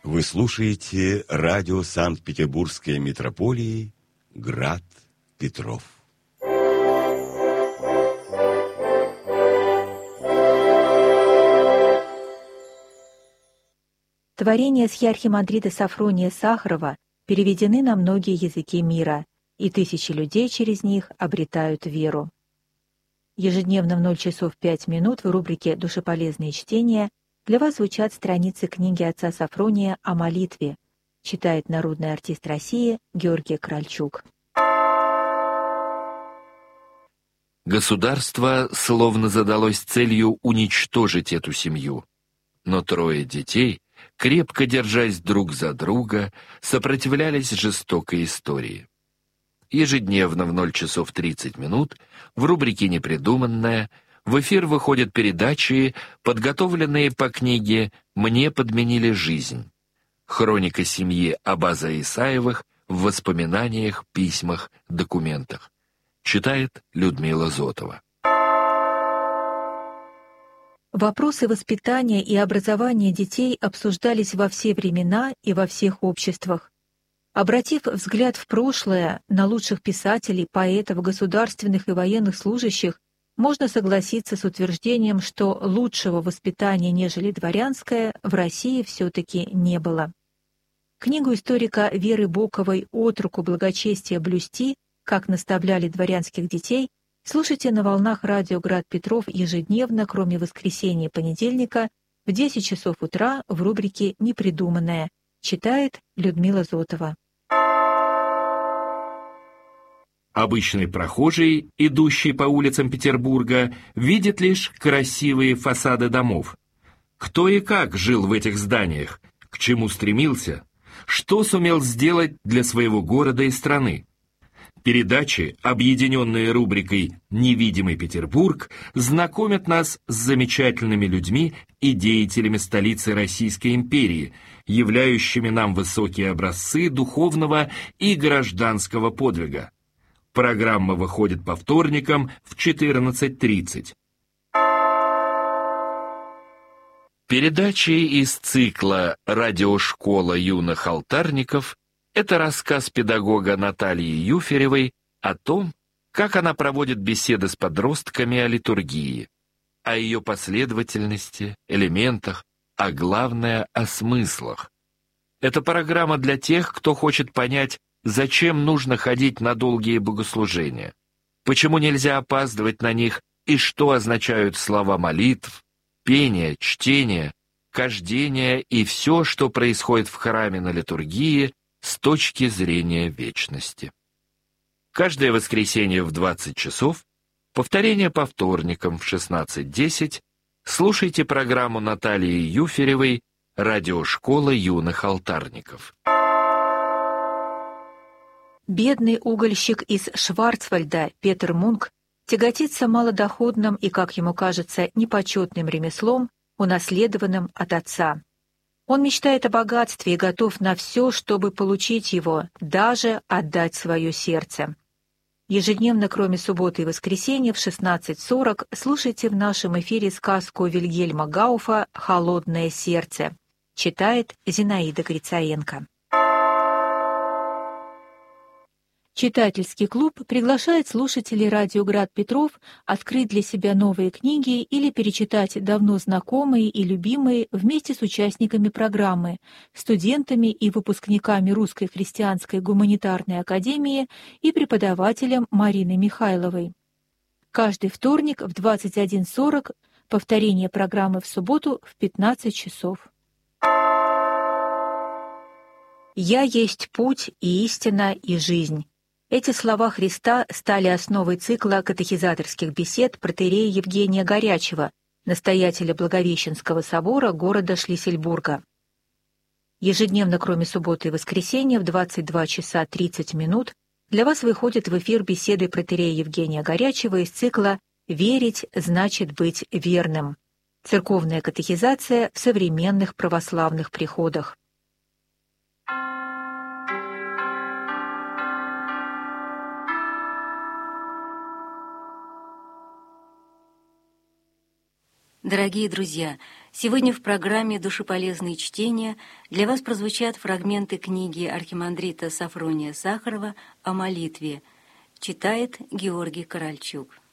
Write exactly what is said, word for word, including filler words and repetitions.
Вы слушаете радио Санкт-Петербургской митрополии «Град Петров». Творения схиархимандрита Сафрония Сахарова переведены на многие языки мира, и тысячи людей через них обретают веру. Ежедневно в ноль часов пять минут в рубрике «Душеполезные чтения» для вас звучат страницы книги отца Сафрония о молитве. Читает народный артист России Георгий Кральчук. Государство словно задалось целью уничтожить эту семью. Но трое детей, крепко держась друг за друга, сопротивлялись жестокой истории. Ежедневно в ноль часов тридцать минут в рубрике «Непридуманное» в эфир выходят передачи, подготовленные по книге «Мне подменили жизнь». Хроника семьи Абаза Исаевых в воспоминаниях, письмах, документах. Читает Людмила Зотова. Вопросы воспитания и образования детей обсуждались во все времена и во всех обществах. Обратив взгляд в прошлое на лучших писателей, поэтов, государственных и военных служащих, можно согласиться с утверждением, что лучшего воспитания, нежели дворянское, в России все-таки не было. Книгу историка Веры Боковой «От руку благочестия блюсти. Как наставляли дворянских детей» слушайте на волнах радио «Град Петров» ежедневно, кроме воскресенья и понедельника, в десять часов утра в рубрике «Непридуманное». Читает Людмила Зотова. Обычный прохожий, идущий по улицам Петербурга, видит лишь красивые фасады домов. Кто и как жил в этих зданиях, к чему стремился, что сумел сделать для своего города и страны. Передачи, объединенные рубрикой «Невидимый Петербург», знакомят нас с замечательными людьми и деятелями столицы Российской империи, являющими нам высокие образцы духовного и гражданского подвига. Программа выходит по вторникам в четырнадцать тридцать. Передачи из цикла «Радиошкола юных алтарников» — это рассказ педагога Натальи Юферевой о том, как она проводит беседы с подростками о литургии, о ее последовательности, элементах, а главное — о смыслах. Это программа для тех, кто хочет понять, зачем нужно ходить на долгие богослужения, почему нельзя опаздывать на них и что означают слова молитв, пение, чтение, кождение и все, что происходит в храме на литургии с точки зрения вечности. Каждое воскресенье в двадцать часов, повторение по вторникам в шестнадцать десять, слушайте программу Натальи Юферевой «Радиошкола юных алтарников». Бедный угольщик из Шварцвальда Петер Мунк тяготится малодоходным и, как ему кажется, непочетным ремеслом, унаследованным от отца. Он мечтает о богатстве и готов на все, чтобы получить его, даже отдать свое сердце. Ежедневно, кроме субботы и воскресенья, в шестнадцать сорок слушайте в нашем эфире сказку Вильгельма Гауфа «Холодное сердце». Читает Зинаида Грицаенко. Читательский клуб приглашает слушателей радио «Град Петров» открыть для себя новые книги или перечитать давно знакомые и любимые вместе с участниками программы, студентами и выпускниками Русской христианской гуманитарной академии и преподавателем Мариной Михайловой. Каждый вторник в двадцать один сорок, повторение программы в субботу в пятнадцать часов. «Я есть путь и истина и жизнь». Эти слова Христа стали основой цикла катехизаторских бесед протоиерея Евгения Горячева, настоятеля Благовещенского собора города Шлиссельбурга. Ежедневно, кроме субботы и воскресенья, в двадцать два часа тридцать минут для вас выходит в эфир беседы протоиерея Евгения Горячева из цикла «Верить значит быть верным». Церковная катехизация в современных православных приходах. Дорогие друзья, Сегодня в программе «Душеполезные чтения» для вас прозвучат фрагменты книги архимандрита Сафрония Сахарова о молитве. Читает Георгий Корольчук.